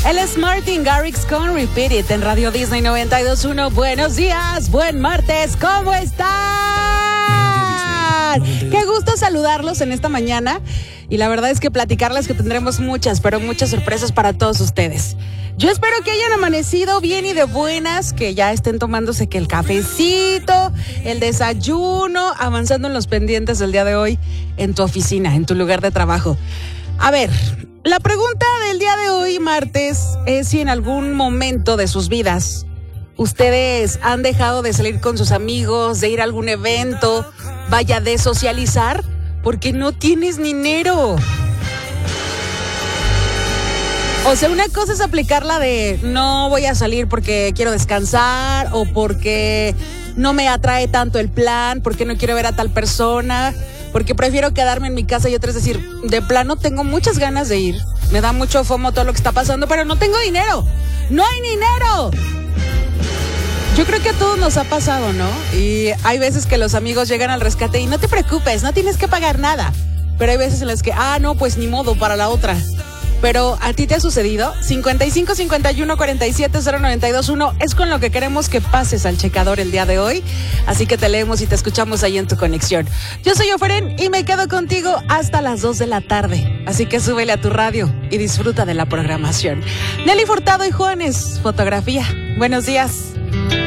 Él es Martin Garrix con Repeat It en Radio Disney 92.1. Buenos días, buen martes, ¿cómo están? Qué gusto saludarlos en esta mañana. Y la verdad es que platicarles que tendremos muchas, pero muchas sorpresas para todos ustedes. Yo espero que hayan amanecido bien y de buenas, que ya estén tomándose que el cafecito, el desayuno, avanzando en los pendientes del día de hoy en tu oficina, en tu lugar de trabajo. A ver, la pregunta del día de hoy, martes, es si en algún momento de sus vidas ustedes han dejado de salir con sus amigos, de ir a algún evento, vaya, de socializar, porque no tienes dinero. O sea, una cosa es aplicarla de no voy a salir porque quiero descansar o porque no me atrae tanto el plan, porque no quiero ver a tal persona, porque prefiero quedarme en mi casa, y otra es decir, de plano tengo muchas ganas de ir, me da mucho fomo todo lo que está pasando, pero no tengo dinero, no hay dinero. Yo creo que a todos nos ha pasado, ¿no? Y hay veces que los amigos llegan al rescate y no te preocupes, no tienes que pagar nada, pero hay veces en las que, no, pues ni modo, para la otra. Pero ¿a ti te ha sucedido? 55 51 47 0921 es con lo que queremos que pases al checador el día de hoy. Así que te leemos y te escuchamos ahí en tu conexión. Yo soy Oferen y me quedo contigo hasta las 2 de la tarde. Así que súbele a tu radio y disfruta de la programación. Nelly Furtado y Juanes, fotografía. Buenos días.